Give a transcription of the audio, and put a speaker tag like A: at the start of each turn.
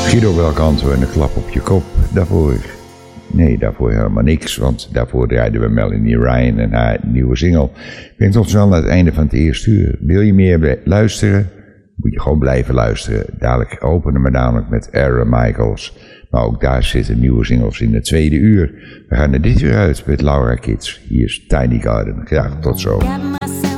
A: Guido Belcanto en een klap op je kop. Daarvoor helemaal niks, want daarvoor draaiden we Melanie Ryan en haar nieuwe single. Brengt ons wel aan het einde van het eerste uur. Wil je meer luisteren? Moet je gewoon blijven luisteren. Dadelijk openen we namelijk met Aaron Michaels. Maar ook daar zitten nieuwe singles in het tweede uur. We gaan er dit uur uit met Laura Kids. Hier is Tiny Garden. Graag tot zo.